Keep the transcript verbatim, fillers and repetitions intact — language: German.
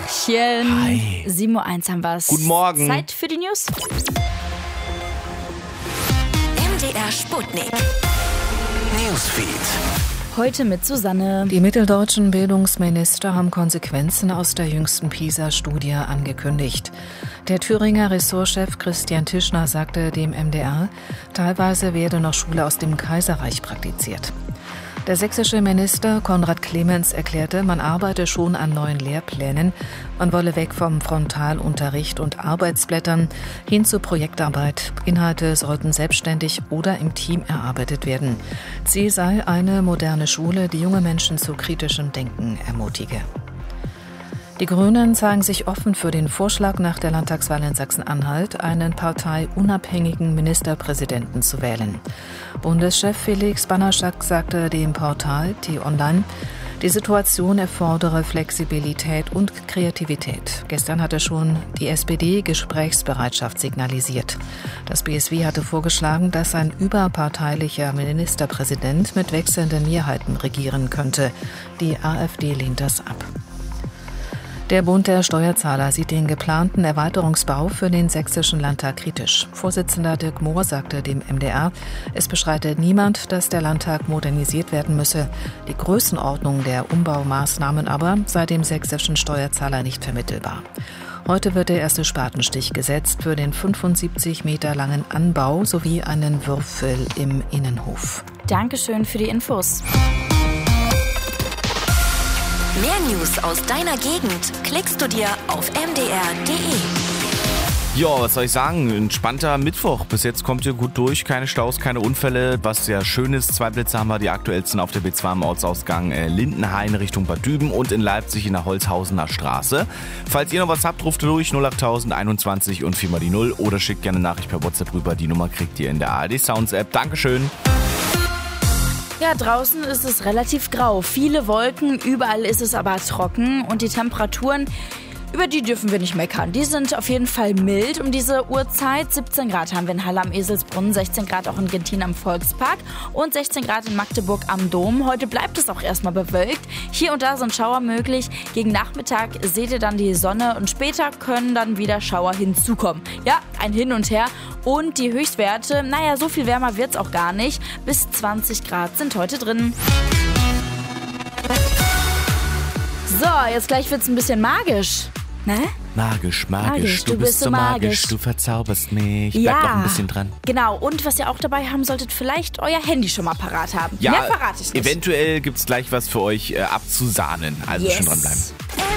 Hi. sieben Uhr eins haben wir's. Guten Morgen. Zeit für die News. M D R Sputnik. Newsfeed. Heute mit Susanne. Die mitteldeutschen Bildungsminister haben Konsequenzen aus der jüngsten PISA-Studie angekündigt. Der Thüringer Ressortchef Christian Tischner sagte dem M D R, teilweise werde noch Schule aus dem Kaiserreich praktiziert. Der sächsische Minister Konrad Clemens erklärte, man arbeite schon an neuen Lehrplänen. Man wolle weg vom Frontalunterricht und Arbeitsblättern hin zur Projektarbeit. Inhalte sollten selbstständig oder im Team erarbeitet werden. Ziel sei eine moderne Schule, die junge Menschen zu kritischem Denken ermutige. Die Grünen zeigen sich offen für den Vorschlag, nach der Landtagswahl in Sachsen-Anhalt einen parteiunabhängigen Ministerpräsidenten zu wählen. Bundeschef Felix Banaschak sagte dem Portal T-Online, die Situation erfordere Flexibilität und Kreativität. Gestern hatte schon die S P D Gesprächsbereitschaft signalisiert. Das B S W hatte vorgeschlagen, dass ein überparteilicher Ministerpräsident mit wechselnden Mehrheiten regieren könnte. Die AfD lehnt das ab. Der Bund der Steuerzahler sieht den geplanten Erweiterungsbau für den sächsischen Landtag kritisch. Vorsitzender Dirk Mohr sagte dem M D R, es bestreitet niemand, dass der Landtag modernisiert werden müsse. Die Größenordnung der Umbaumaßnahmen aber sei dem sächsischen Steuerzahler nicht vermittelbar. Heute wird der erste Spatenstich gesetzt für den fünfundsiebzig Meter langen Anbau sowie einen Würfel im Innenhof. Dankeschön für die Infos. Mehr News aus deiner Gegend klickst du dir auf m d r punkt d e. Ja, was soll ich sagen? Ein entspannter Mittwoch. Bis jetzt kommt ihr gut durch. Keine Staus, keine Unfälle. Was ja schön ist, zwei Blitze haben wir, die aktuellsten auf der B zwei im Ortsausgang äh, Lindenhain Richtung Bad Düben und in Leipzig in der Holzhausener Straße. Falls ihr noch was habt, ruft durch null acht tausend einundzwanzig und vier mal die null oder schickt gerne eine Nachricht per WhatsApp rüber. Die Nummer kriegt ihr in der A R D Sounds App. Dankeschön. Ja, draußen ist es relativ grau. Viele Wolken, überall ist es aber trocken und die Temperaturen, über die dürfen wir nicht meckern. Die sind auf jeden Fall mild um diese Uhrzeit. siebzehn Grad haben wir in Halle am Eselsbrunnen, sechzehn Grad auch in Gentin am Volkspark und sechzehn Grad in Magdeburg am Dom. Heute bleibt es auch erstmal bewölkt. Hier und da sind Schauer möglich. Gegen Nachmittag seht ihr dann die Sonne und später können dann wieder Schauer hinzukommen. Ja, ein Hin und Her. Und die Höchstwerte, naja, so viel wärmer wird's auch gar nicht. Bis zwanzig Grad sind heute drin. So, jetzt gleich wird's ein bisschen magisch. Ne? Magisch, magisch, magisch. Du, du bist, bist so magisch. magisch, du verzauberst mich. Ja, bleib noch ein bisschen dran. Genau, und was ihr auch dabei haben solltet, vielleicht euer Handy schon mal parat haben. Ja, mehr verrate ich nicht. Eventuell gibt's gleich was für euch äh, abzusahnen, also yes. schon dranbleiben.